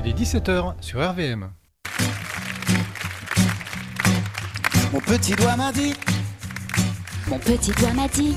Il est 17h sur RVM. Mon petit doigt m'a dit. Mon petit doigt m'a dit.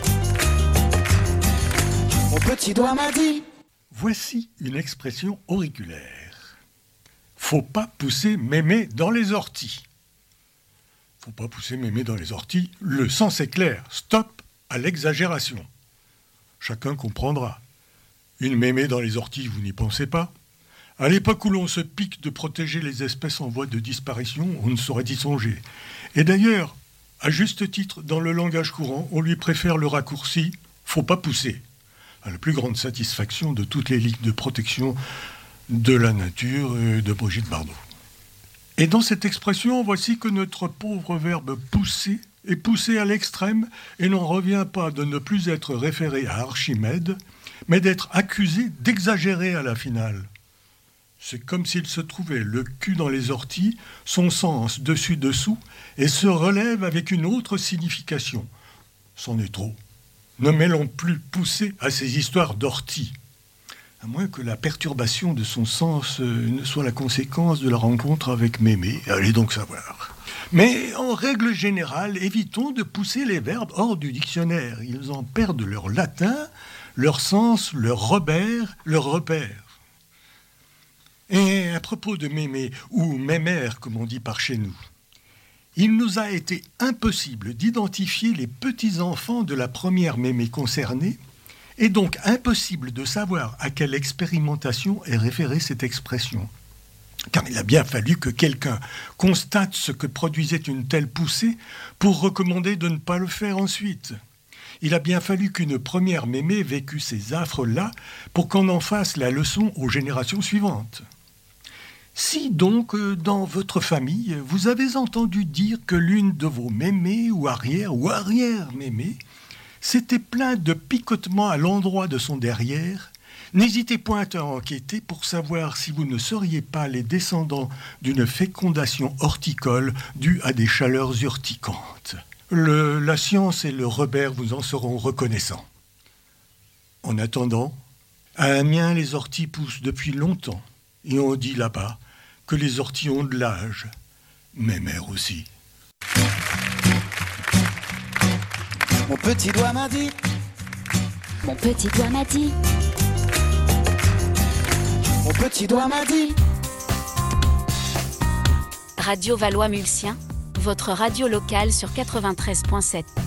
Mon petit doigt m'a dit. Voici une expression auriculaire. Faut pas pousser mémé dans les orties. Faut pas pousser mémé dans les orties. Le sens est clair. Stop à l'exagération. Chacun comprendra. Une mémé dans les orties, vous n'y pensez pas ? À l'époque où l'on se pique de protéger les espèces en voie de disparition, on ne saurait y songer. Et d'ailleurs, à juste titre, dans le langage courant, on lui préfère le raccourci « faut pas pousser », à la plus grande satisfaction de toutes les ligues de protection de la nature de Brigitte Bardot. Et dans cette expression, voici que notre pauvre verbe « pousser » est poussé à l'extrême et n'en revient pas de ne plus être référé à Archimède, mais d'être accusé d'exagérer à la finale. C'est comme s'il se trouvait le cul dans les orties, son sens dessus-dessous, et se relève avec une autre signification. C'en est trop. Ne mêlons plus pousser à ces histoires d'orties. À moins que la perturbation de son sens ne soit la conséquence de la rencontre avec Mémé. Allez donc savoir. Mais en règle générale, évitons de pousser les verbes hors du dictionnaire. Ils en perdent leur latin, leur sens, leur repère. Et à propos de mémé, ou mémère comme on dit par chez nous, il nous a été impossible d'identifier les petits-enfants de la première mémé concernée, et donc impossible de savoir à quelle expérimentation est référée cette expression. Car il a bien fallu que quelqu'un constate ce que produisait une telle poussée pour recommander de ne pas le faire ensuite. Il a bien fallu qu'une première mémé vécût ces affres-là pour qu'on en fasse la leçon aux générations suivantes. Si donc, dans votre famille, vous avez entendu dire que l'une de vos mémés ou arrière-mémés s'était plainte de picotements à l'endroit de son derrière, n'hésitez point à enquêter pour savoir si vous ne seriez pas les descendants d'une fécondation horticole due à des chaleurs urticantes. La science et le Robert vous en seront reconnaissants. En attendant, à Amiens, les orties poussent depuis longtemps, et on dit là-bas que les orties ont de l'âge, mémère aussi. Mon petit doigt m'a dit. Mon petit doigt m'a dit. Mon petit doigt m'a dit. Radio Valois-Mulsien, votre radio locale sur 93.7.